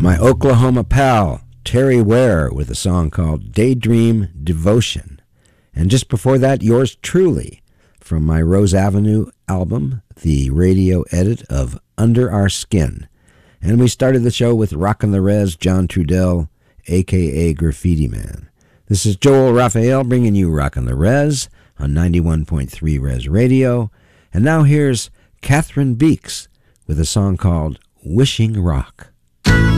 My Oklahoma pal, Terry Ware, with a song called Daydream Devotion. And just before that, yours truly, from my Rose Avenue album, the radio edit of Under Our Skin. And we started the show with Rockin' the Rez, John Trudell, a.k.a. Graffiti Man. This is Joel Raphael bringing you Rockin' the Rez on 91.3 Rez Radio. And now here's Catherine Beeks with a song called Wishing Rock.